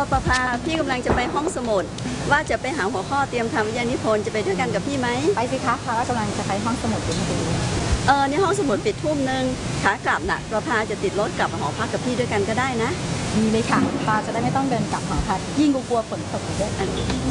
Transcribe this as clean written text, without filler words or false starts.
ประภาพี่กำลังจะไปห้องสมุดว่าจะไปหาหัวข้อเตรียมทำวิทยานิพนธ์จะไปด้วยกันกับพี่ไหมไปสิคะพาว่ากำลังจะไปห้องสมุดอยู่พอดีในห้องสมุดปิดทุ่มนึงขากลับน่ะประภาจะติดรถกลับหอพักกับพี่ด้วยกันก็ได้นะดีเลยค่ะปาจะได้ไม่ต้องเดินกลับหอพักยิ่งกลัวฝนตกด้วย